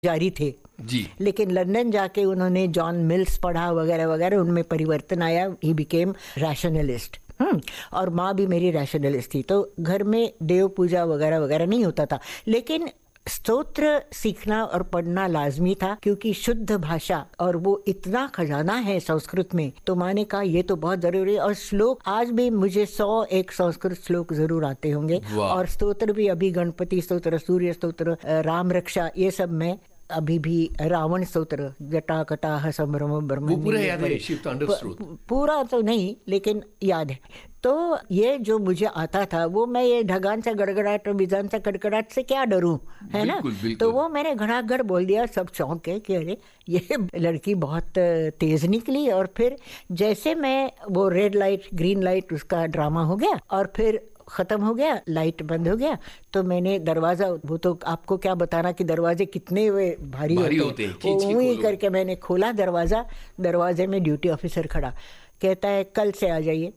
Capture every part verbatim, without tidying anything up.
जारी थे जी। लेकिन लंदन जाके उन्होंने जॉन मिल्स पढ़ा वगैरह वगैरह, उनमें परिवर्तन आया, ही बिकेम रैशनलिस्ट। हम्म और माँ भी मेरी रैशनलिस्ट थी, तो घर में देव पूजा वगैरह वगैरह नहीं होता था, लेकिन स्तोत्र सीखना और पढ़ना लाजमी था क्योंकि शुद्ध भाषा और वो इतना खजाना है संस्कृत में। तो माँ ने कहा ये तो बहुत जरूरी है। और श्लोक आज भी मुझे सौ एक संस्कृत श्लोक जरूर आते होंगे, और स्तोत्र भी अभी गणपति स्तोत्र, सूर्य स्तोत्र, राम रक्षा, ये सब मैं अभी भी, रावण स्तोत्र, जटा कटाह संभ्रम ब्रह्म, वो पूरा याद है, शिव तांडव स्तोत्र पूरा तो नहीं लेकिन याद है। तो ये जो मुझे आता था वो मैं ये ढगान सा गड़गड़ाहट और बिजान सा कड़कड़ाहट से क्या डरूं, है ना। तो वो मैंने घड़ाघड़ बोल दिया, सब चौंक के कि अरे ये लड़की बहुत तेज निकली। और फिर जैसे मैं वो रेड लाइट ग्रीन लाइट उसका ड्रामा हो गया और फिर खत्म हो गया, लाइट बंद हो गया, तो मैंने दरवाजा, वो तो आपको क्या बताना कि दरवाजे कितने वे भारी, भारी होते हैं, होते हैं। वही करके मैंने खोला दरवाजा, दरवाजे में ड्यूटी ऑफिसर खड़ा, कहता है कल से आ जाइए।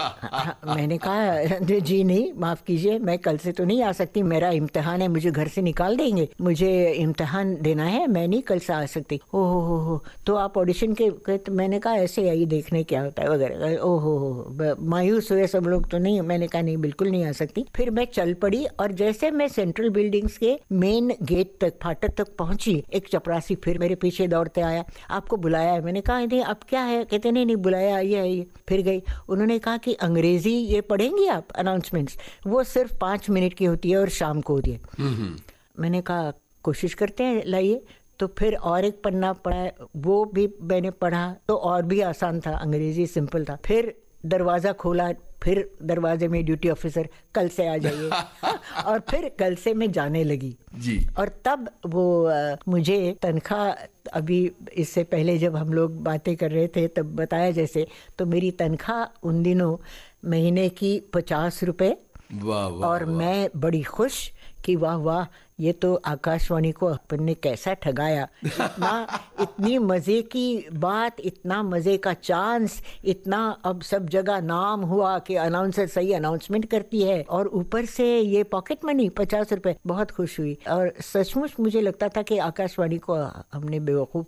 मैंने कहा जी नहीं, माफ कीजिए, मैं कल से तो नहीं आ सकती, मेरा इम्तिहान है, मुझे घर से निकाल देंगे, मुझे इम्तिहान देना है, मैं नहीं कल से आ सकती। ओ हो हो हो तो आप ऑडिशन के, तो मैंने कहा ऐसे आइए देखने क्या होता है वगैरह। ओ हो हो मायूस हुए सब लोग, तो नहीं, मैंने कहा नहीं बिल्कुल नहीं आ सकती। फिर मैं चल पड़ी और जैसे मैं सेंट्रल बिल्डिंग्स के मेन गेट तक, फाटक तक पहुंची, एक चपरासी फिर मेरे पीछे दौड़ते आया, आपको बुलाया है। मैंने कहा नहीं अब क्या है, कहते नहीं नहीं बुलाया, आइए आइए। फिर गई, उन्होंने कहा कि अंग्रेजी ये पढ़ेंगी आप अनाउंसमेंट्स, वो सिर्फ पांच मिनट की होती है और शाम को होती है। मैंने कहा कोशिश करते हैं, लाइए। तो फिर और एक पन्ना पढ़ा, वो भी मैंने पढ़ा, तो और भी आसान था, अंग्रेजी सिंपल था। फिर दरवाजा खोला, फिर दरवाजे में ड्यूटी ऑफिसर कल से आ जाइए। और फिर कल से मैं जाने लगी जी। और तब वो आ, मुझे तनख्वाह, अभी इससे पहले जब हम लोग बातें कर रहे थे तब बताया जैसे, तो मेरी तनख्वाह उन दिनों महीने की पचास रुपए। वाह वाह, और वाह। मैं बड़ी खुश कि वाह वाह, ये तो आकाशवाणी को अपन ने कैसा ठगाया, इतना इतनी मजे की बात, इतना मजे का चांस, इतना अब सब जगह नाम हुआ कि अनाउंसर सही अनाउंसमेंट करती है, और ऊपर से ये पॉकेट मनी पचास रुपए। बहुत खुश हुई और सचमुच मुझे लगता था कि आकाशवाणी को हमने बेवकूफ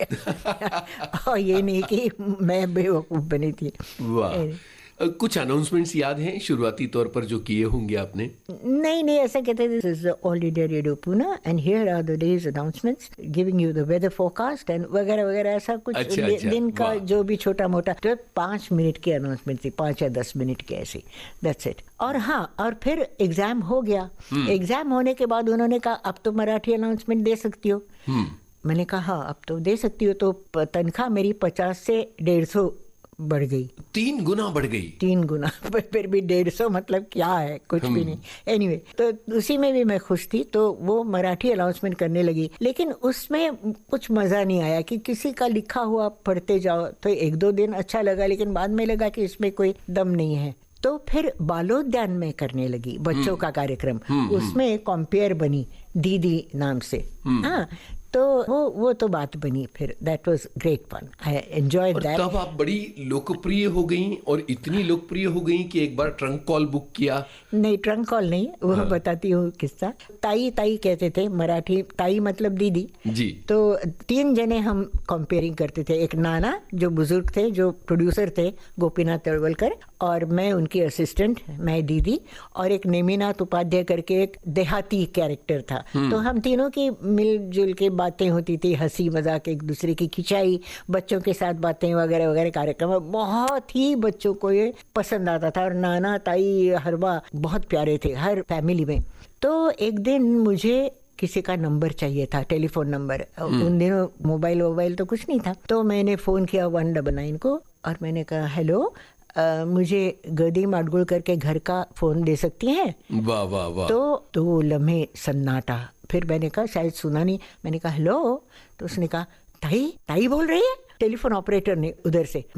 बनाया। और ये नहीं कि मैं बेवकूफ बनी थी। वाह। कुछ अनाउंसमेंट्स याद हैं शुरुआती तौर पर जो किए होंगे आपने? नहीं नहीं, ऐसा कहते थे, this is all India radio Pune and here are the days announcements giving you the weather forecast and वगैरह वगैरह, ऐसा कुछ। अच्छा, अच्छा, दिन का वाह। जो भी छोटा मोटा, तो पाँच मिनट की अनाउंसमेंट थी, पाँच या दस मिनट की ऐसी, दैट्स इट। और हाँ, और फिर एग्जाम हो गया। एग्जाम होने के बाद उन्होंने कहा अब तो मराठी अनाउंसमेंट दे सकती हो। मैंने कहा हाँ अब तो दे सकती हो। तो तनख्वाह मेरी पचास से डेढ़ सौ बढ़ गई, तीन गुना बढ़ गई। तीन गुना। फिर भी डेढ़ सौ मतलब क्या है, कुछ भी नहीं। एनीवे anyway, तो उसी में भी मैं खुश थी। तो वो मराठी अनाउंसमेंट करने लगी, लेकिन उसमें कुछ मजा नहीं आया कि किसी का लिखा हुआ पढ़ते जाओ। तो एक दो दिन अच्छा लगा, लेकिन बाद में लगा कि इसमें कोई दम नहीं है। तो फिर बालोद्यान में करने लगी, बच्चों का कार्यक्रम, उसमें कॉम्पेयर बनी दीदी नाम से। हाँ, तो वो वो तो बात बनी फिर, that was great fun, I enjoyed that. तब आप बड़ी लोकप्रिय हो गई, और इतनी लोकप्रिय हो गई कि एक बार ट्रंक कॉल बुक किया। नहीं, ट्रंक कॉल नहीं, वो हाँ। बताती हूँ किस्सा। ताई ताई कहते थे, मराठी ताई मतलब दीदी जी। तो तीन जने हम कंपेयरिंग करते थे, एक नाना जो बुजुर्ग थे, जो प्रोड्यूसर थे, गोपीनाथ तळवलकर, और मैं उनकी असिस्टेंट, मैं दीदी, और एक नेमिनाथ उपाध्याय करके एक देहाती कैरेक्टर था। तो हम तीनों की मिलजुल के बातें होती थी, हंसी मजाक, एक दूसरे की खिंचाई, बच्चों के साथ बातें वगैरह वगैरह। कार्यक्रम बहुत ही बच्चों को ये पसंद आता था, और नाना ताई हरबा बहुत प्यारे थे हर फैमिली में। तो एक दिन मुझे किसी का नंबर चाहिए था, टेलीफोन नंबर। उन दिनों मोबाइल वोबाइल तो कुछ नहीं था। तो मैंने फोन किया वन डबल नाइन को, और मैंने कहा हेलो, Uh, मुझे गदी माडगुलकर के घर का फोन दे सकती हैं? वाह वाह वाह। तो दो लम्हे सन्नाटा। फिर मैंने कहा शायद सुना नहीं, मैंने कहा हेलो। तो उसने कहा ताई ताई बोल रही है, टेलीफोन ऑपरेटर ने उधर से। मैं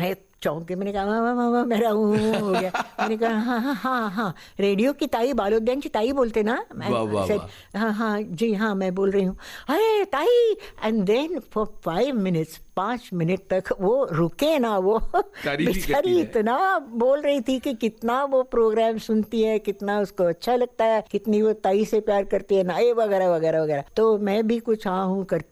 चौंक के मैंने कहा हाँ हाँ हाँ मेरा ऊ हो गया। मैंने कहा हाँ हाँ हाँ हाँ रेडियो की ताई, बालोद्यांची ताई बोलते ना? वाह वाह said, वाह। हाँ हाँ जी हाँ मैं बोल रही हूँ। अरे ताई, and then for five minutes पाँच मिनट तक वो रुके ना, वो तारीफ ही करती बेचारी है। इतना बोल रही थी कि कितना वो प्रोग्राम सुनती है, कितना उसको अच्छा लगता है, कितनी वो ताई से प्यार करती है ना, ये वगैरह वगैरह वगैरह। तो मैं भी कुछ हाँ हूँ करती